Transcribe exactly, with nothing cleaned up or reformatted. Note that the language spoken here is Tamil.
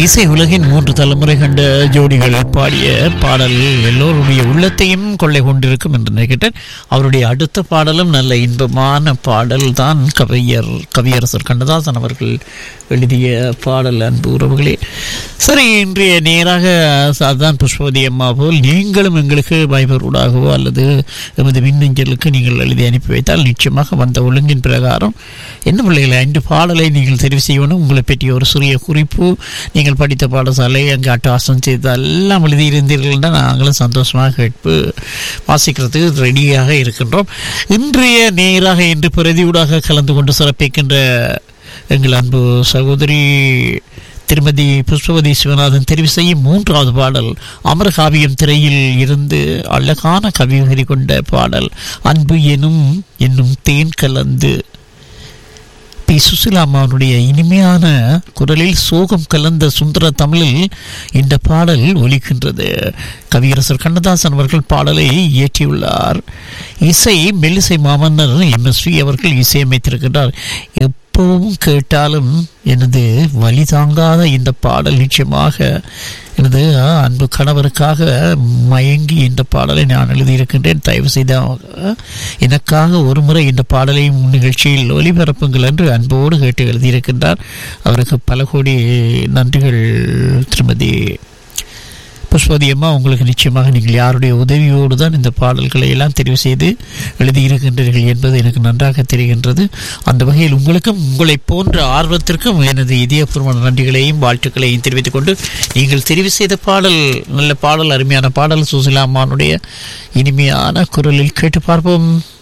இசை உலகின் மூன்று தலைமுறை கண்ட ஜோடிகள் பாடிய பாடல் எல்லோருடைய உள்ளத்தையும் கொள்ளை கொண்டிருக்கும் என்று நினைக்கிறேன். அவருடைய அடுத்த பாடலும் நல்ல இன்பமான பாடல் தான். கவியர் கவியரசர் கண்ணதாசன் அவர்கள் எழுதிய பாடல். அன்பு உறவுகளே, சரி, இன்றைய நேராக சாதான் புஷ்பவதி அம்மா போல் நீங்களும் எங்களுக்கு வைபரூடாகவோ அல்லது எமது மின்னஞ்சலுக்கு நீங்கள் எழுதி அனுப்பி வைத்தால் நிச்சயமாக வந்த ஒழுங்கின் பிரகாரம் என்ன பிள்ளைகளை ஐந்து பாடலை நீங்கள் தெரிவு செய்யணும். உங்களை பற்றிய ஒரு சிறிய குறிப்பு, நீங்கள் படித்த பாடசாலை அங்கே அட்டவாசம் செய்து எல்லாம் எழுதியிருந்தீர்கள் தான் நாங்களும் சந்தோஷமாக கேட்பு வாசிக்கிறது ரெடியாக இருக்கின்றோம். இன்றைய நேராக இன்று பிரதியூடாக கலந்து கொண்டு சிறப்பிக்கின்ற எங்கள் அன்பு சகோதரி திருமதி புஷ்பவதி சிவநாதன் தெரிவு செய்யும் மூன்றாவது பாடல் அமரகாவியம் திரையில் இருந்து அழகான கவிவரி கொண்ட பாடல் அன்பு எனும் என்னும் தேன் கலந்து. பி சுசிலாமாவுடைய இனிமையான குரலில் சோகம் கலந்த சுந்தர தமிழில் இந்த பாடல் ஒலிக்கின்றது. கவியரசர் கண்ணதாசன் அவர்கள் பாடலை இயற்றியுள்ளார். இசை மெல்லிசை மாமன்னர் எம் எஸ் வி அவர்கள் இசையமைத்திருக்கின்றார். எப்பவும் கேட்டாலும் எனது வலி தாங்காத இந்த பாடல் நிச்சயமாக எனது அன்பு கணவருக்காக மயங்கி இந்த பாடலை நான் எழுதியிருக்கின்றேன். தயவு செய்த எனக்காக ஒரு முறை இந்த பாடலையும் நிகழ்ச்சியில் ஒலிபரப்புங்கள் என்று அன்போடு கேட்டு எழுதியிருக்கின்றார். அவருக்கு பல கோடி நன்றிகள் திருமதி புஷ்பவதி அம்மா. உங்களுக்கு நிச்சயமாக நீங்கள் யாருடைய உதவியோடு தான் இந்த பாடல்களை எல்லாம் தெரிவு செய்து எழுதியிருக்கின்றீர்கள் என்பது எனக்கு நன்றாக தெரிகின்றது. அந்த வகையில் உங்களுக்கும் உங்களை போன்ற ஆர்வத்திற்கும் எனது இதயபூர்வமான நன்றிகளையும் வாழ்த்துக்களையும் தெரிவித்துக் கொண்டு நீங்கள் தெரிவு செய்த பாடல் நல்ல பாடல், அருமையான பாடல் சுசிலா அம்மானுடைய இனிமையான குரலில் கேட்டு பார்ப்போம்.